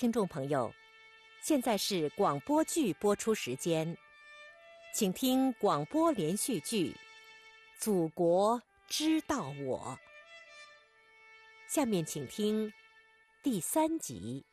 听众朋友，现在是广播剧播出时间，请听广播连续剧《祖国知道我》。下面请听第3集。